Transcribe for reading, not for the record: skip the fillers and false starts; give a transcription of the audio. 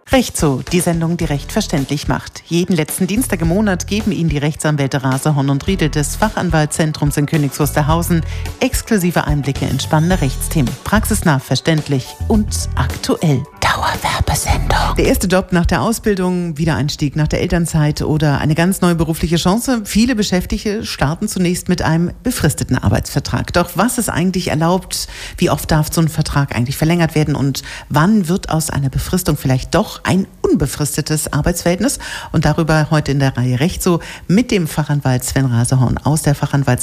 Recht so, die Sendung, die Recht verständlich macht. Jeden letzten Dienstag im Monat geben Ihnen die Rechtsanwälte Rasehorn und Riedel des Fachanwaltszentrums in Königs Wusterhausen exklusive Einblicke in spannende Rechtsthemen. Praxisnah, verständlich und aktuell. Dauerwerbesendung. Der erste Job nach der Ausbildung, Wiedereinstieg nach der Elternzeit oder eine ganz neue berufliche Chance. Viele Beschäftigte starten zunächst mit einem befristeten Arbeitsvertrag. Doch was ist eigentlich erlaubt? Wie oft darf so ein Vertrag eigentlich verlängert werden? Und wann wird aus einer Befristung vielleicht doch ein unbefristetes Arbeitsverhältnis? Und darüber heute in der Reihe Recht so mit dem Fachanwalt Sven Rasehorn aus der